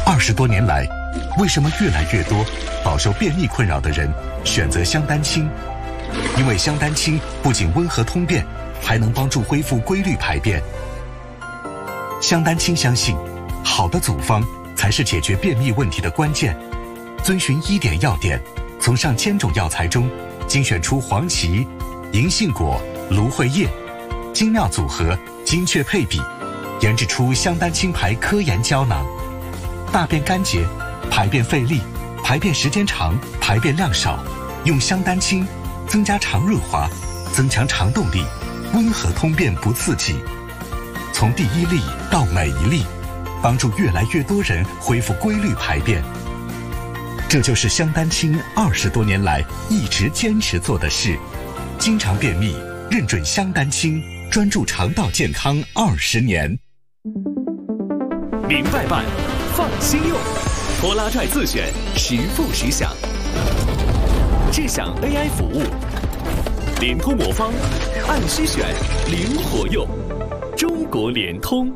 20多年来，为什么越来越多饱受便秘困扰的人选择香丹清？因为香丹清不仅温和通便，还能帮助恢复规律排便。香丹清相信，好的组方才是解决便秘问题的关键。遵循1点要点，从上千种药材中精选出黄芪、银杏果、芦荟叶，精妙组合，精确配比，研制出香丹清牌科研胶囊。大便干结、排便费力、排便时间长、排便量少，用香丹清增加肠润滑，增强肠动力，温和通便不刺激。从第一粒到每一粒，帮助越来越多人恢复规律排便。这就是香丹清20多年来一直坚持做的事。经常便秘，认准香丹清，专注肠道健康20年。 明白办，放心用，拖拉拽自选，实付实享。智享 AI 服务，联通魔方，按需选，灵活用。中国联通。